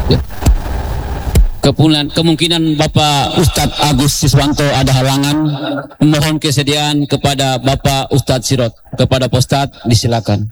Kemungkinan Bapak Ustadz Agus Siswanto ada halangan, mohon kesediaan kepada Bapak Ustadz Sirot. Kepada Pak Ustadz, disilakan.